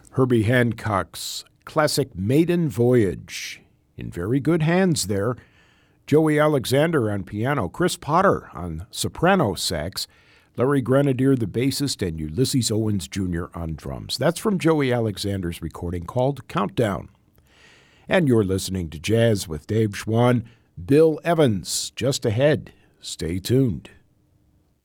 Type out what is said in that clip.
Herbie Hancock's classic Maiden Voyage. In very good hands there. Joey Alexander on piano, Chris Potter on soprano sax, Larry Grenadier the bassist, and Ulysses Owens Jr. on drums. That's from Joey Alexander's recording called Countdown. And you're listening to Jazz with Dave Schwann. Bill Evans just ahead. Stay tuned.